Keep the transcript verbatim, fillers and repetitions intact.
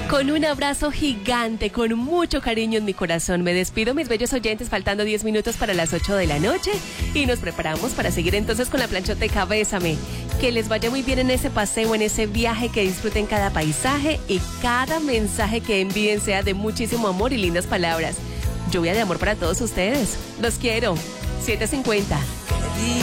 Con un abrazo gigante, con mucho cariño en mi corazón, me despido, mis bellos oyentes, faltando diez minutos para las ocho de la noche y nos preparamos para seguir entonces con la planchoteca Bésame. Que les vaya muy bien en ese paseo, en ese viaje, que disfruten cada paisaje y cada mensaje que envíen sea de muchísimo amor y lindas palabras. Lluvia de amor para todos ustedes. Los quiero. siete cincuenta.